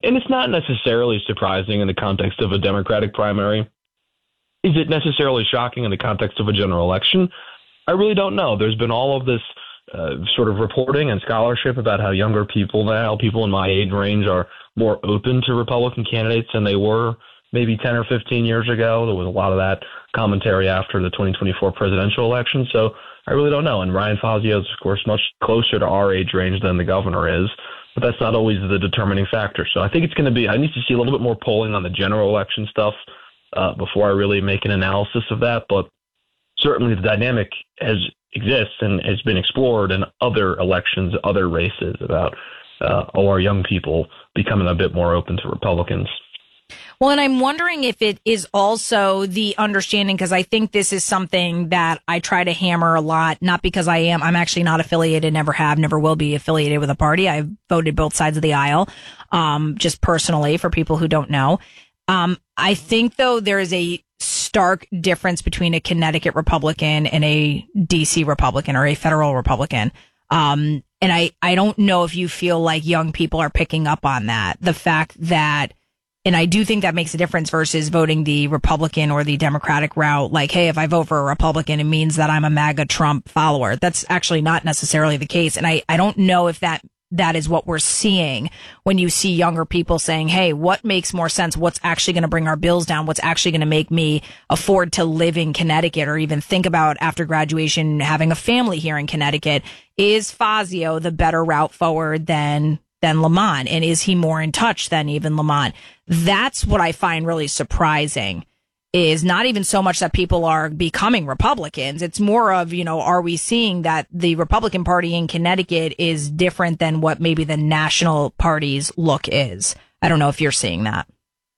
And it's not necessarily surprising in the context of a Democratic primary. Is it necessarily shocking in the context of a general election? I really don't know. There's been all of this sort of reporting and scholarship about how younger people now, people in my age range, are more open to Republican candidates than they were maybe 10 or 15 years ago. There was a lot of that commentary after the 2024 presidential election. So I really don't know. And Ryan Fazio is, of course, much closer to our age range than the governor is. But that's not always the determining factor. So I think it's going to be, I need to see a little bit more polling on the general election stuff before I really make an analysis of that. But certainly the dynamic exists and has been explored in other elections, other races about our young people becoming a bit more open to Republicans. Well, and I'm wondering if it is also the understanding, because I think this is something that I try to hammer a lot, not because I'm actually not affiliated, never have, never will be affiliated with a party. I've voted both sides of the aisle, just personally for people who don't know. I think, though, there is a stark difference between a Connecticut Republican and a DC Republican or a federal Republican. And I don't know if you feel like young people are picking up on that. The fact that, and I do think that makes a difference versus voting the Republican or the Democratic route. Like, hey, if I vote for a Republican, it means that I'm a MAGA Trump follower. That's actually not necessarily the case. And I don't know if that is what we're seeing when you see younger people saying, hey, what makes more sense? What's actually going to bring our bills down? What's actually going to make me afford to live in Connecticut or even think about after graduation having a family here in Connecticut? Is Fazio the better route forward than Lamont? And is he more in touch than even Lamont? That's what I find really surprising, is not even so much that people are becoming Republicans. It's more of, are we seeing that the Republican Party in Connecticut is different than what maybe the national party's look is? I don't know if you're seeing that.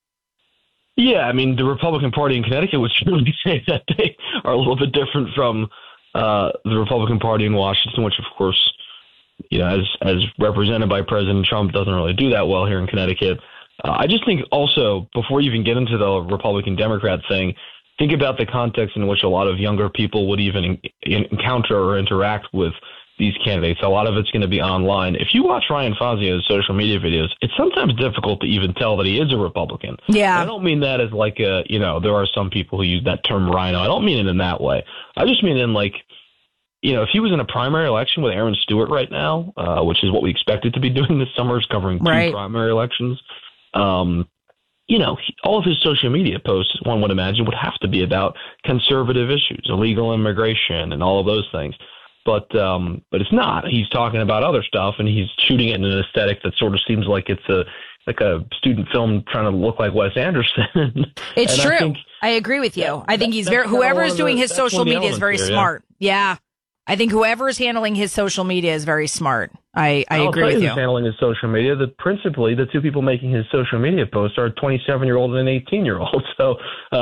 Yeah, I mean, the Republican Party in Connecticut would surely say that they are a little bit different from the Republican Party in Washington, which, of course, as represented by President Trump, doesn't really do that well here in Connecticut. I just think also, before you even get into the Republican-Democrat thing, think about the context in which a lot of younger people would even encounter or interact with these candidates. A lot of it's going to be online. If you watch Ryan Fazio's social media videos, it's sometimes difficult to even tell that he is a Republican. Yeah. I don't mean that as like there are some people who use that term rhino. I don't mean it in that way. I just mean in like, if he was in a primary election with Aaron Stewart right now, which is what we expected to be doing this summer, is covering two primary elections. All of his social media posts, one would imagine, would have to be about conservative issues, illegal immigration, and all of those things. But it's not. He's talking about other stuff, and he's shooting it in an aesthetic that sort of seems like it's a student film trying to look like Wes Anderson. It's true. I agree with you. I think whoever is doing his social media is very smart. Yeah. I think whoever is handling his social media is very smart. I agree with you. Who's handling his social media? Principally, the two people making his social media posts are a 27-year-old and an 18-year-old. So,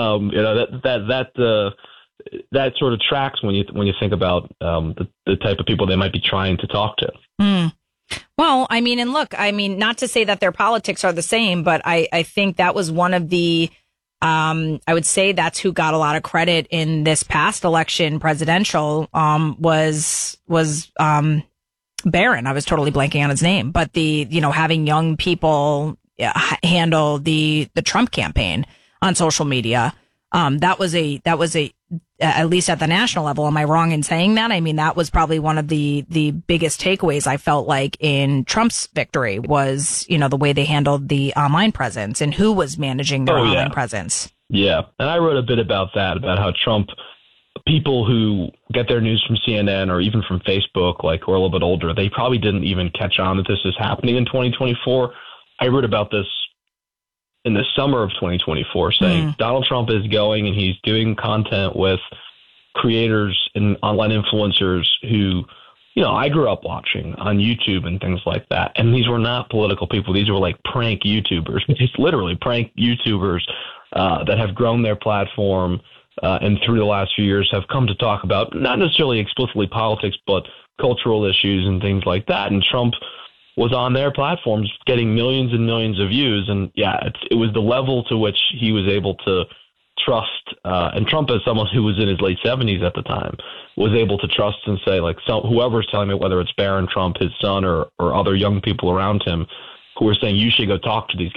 that sort of tracks when you think about the type of people they might be trying to talk to. Mm. Well, I mean, and look, not to say that their politics are the same, but I think that was one of the. I would say that's who got a lot of credit in this past election, presidential, was Barron. I was totally blanking on his name, but having young people handle the Trump campaign on social media, that was at least at the national level. Am I wrong in saying that? I mean, that was probably one of the biggest takeaways I felt like in Trump's victory was, the way they handled the online presence and who was managing their online presence. Yeah. And I wrote a bit about that, about how Trump, people who get their news from CNN or even from Facebook, like who are a little bit older, they probably didn't even catch on that this is happening in 2024. I wrote about this in the summer of 2024, saying Donald Trump is going and he's doing content with creators and online influencers who, I grew up watching on YouTube and things like that. And these were not political people. These were like prank YouTubers, just literally prank YouTubers that have grown their platform and through the last few years have come to talk about not necessarily explicitly politics, but cultural issues and things like that. And Trump was on their platforms getting millions and millions of views. And it was the level to which he was able to trust. And Trump, as someone who was in his late 70s at the time, was able to trust and say, like, whoever's telling me, whether it's Barron Trump, his son, or other young people around him, who are saying, you should go talk to these